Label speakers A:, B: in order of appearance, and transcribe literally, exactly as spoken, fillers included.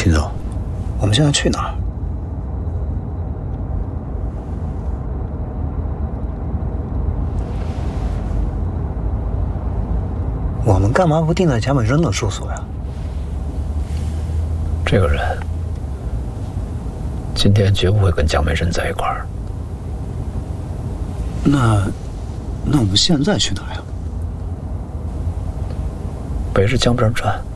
A: 秦总，我们现在去哪儿？我们干嘛不定在贾本生的住所呀？
B: 这个人今天绝不会跟蒋美珍在一块儿。
A: 那，那我们现在去哪呀？
B: 围着江边转。